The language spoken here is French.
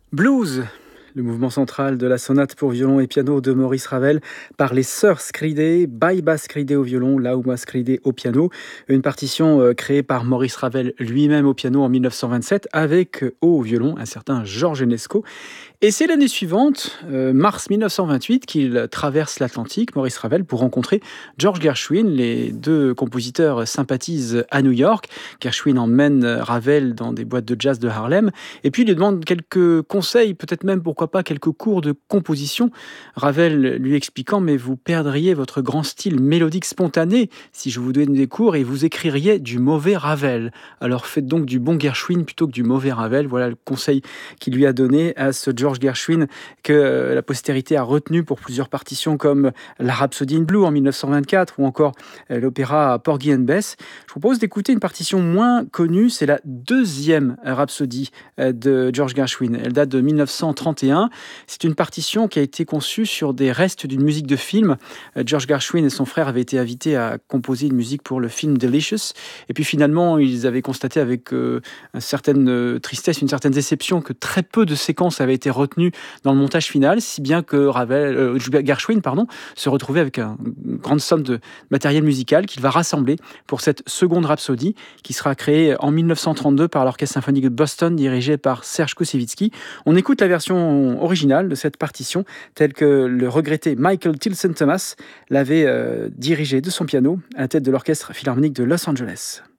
Blues, le mouvement central de la sonate pour violon et piano de Maurice Ravel par les sœurs Scridet, Baiba Scridet au violon, Lauma Scridet au piano. Une partition créée par Maurice Ravel lui-même au piano en 1927 avec au violon un certain Georges Enesco. Et c'est l'année suivante, mars 1928, qu'il traverse l'Atlantique, Maurice Ravel, pour rencontrer George Gershwin. Les deux compositeurs sympathisent à New York. Gershwin emmène Ravel dans des boîtes de jazz de Harlem. Et puis il lui demande quelques conseils, peut-être même, pourquoi pas, quelques cours de composition. Ravel lui expliquant: mais vous perdriez votre grand style mélodique spontané si je vous donnais des cours et vous écririez du mauvais Ravel. Alors faites donc du bon Gershwin plutôt que du mauvais Ravel. Voilà le conseil qu'il lui a donné à ce George Gershwin que la postérité a retenu pour plusieurs partitions comme la Rhapsody in Blue en 1924 ou encore l'opéra Porgy and Bess. Je propose d'écouter une partition moins connue, c'est la deuxième Rhapsodie de George Gershwin. Elle date de 1931. C'est une partition qui a été conçue sur des restes d'une musique de film. George Gershwin et son frère avaient été invités à composer une musique pour le film Delicious. Et puis finalement, ils avaient constaté avec une certaine tristesse, une certaine déception que très peu de séquences avaient été retenues dans le montage final, si bien que Gershwin se retrouvait avec une grande somme de matériel musical qu'il va rassembler pour cette seconde Rhapsodie qui sera créée en 1932 par l'Orchestre symphonique de Boston dirigé par Serge Koussevitzky. On écoute la version originale de cette partition telle que le regretté Michael Tilson Thomas l'avait dirigée de son piano à la tête de l'Orchestre philharmonique de Los Angeles.